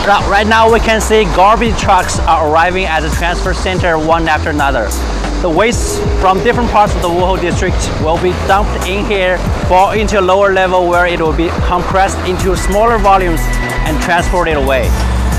Right now we can see garbage trucks are arriving at the transfer center one after another. The waste from different parts of the Wuhu district will be dumped in here, fall into a lower level where it will be compressed into smaller volumes and transported away.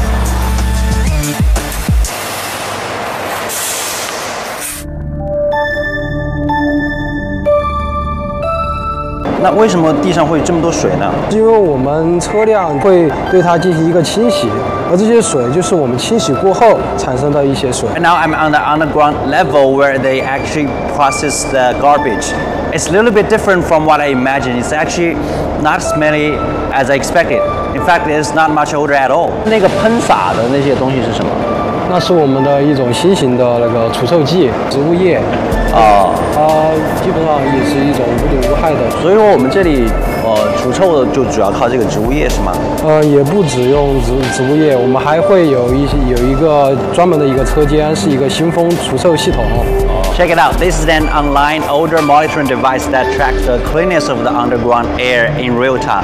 那为什么地上会有这么多水呢？ 因为我们车辆会对它进行一个清洗，而这些水就是我们清洗过后产生的一些水。 And now I'm on the underground level where they actually process the garbage. It's a little bit different from what I imagined. It's actually not smelly as I expected. In fact, it's not much odor at all. 那个喷洒的那些东西是什么？ 那是我们的一种新型的那个除臭剂，植物液。基本上也是一种无毒无害的。 所以说我们这里除臭的就主要靠这个植物液是吗？ 也不只用植物液，我们还会有一个专门的一个车间，是一个新风除臭系统。 Check it out. This is an online odor monitoring device that tracks the cleanness of the underground air in real time.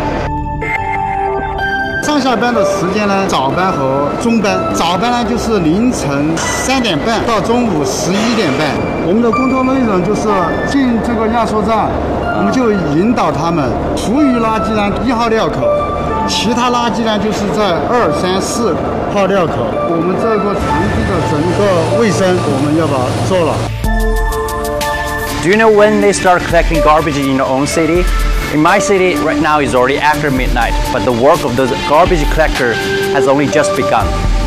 上下班的时间呢，早班和中班。早班呢就是凌晨3点半到中午11点半。我们的工作内容就是进这个压缩站，我们就引导他们厨余垃圾呢1号料口，其他垃圾呢就是在2、3、4号料口。我们这个场地的整个卫生我们要把它做了。 Do you know when they start collecting garbage in your own city? In my city, right now is already after midnight, but the work of the garbage collector has only just begun.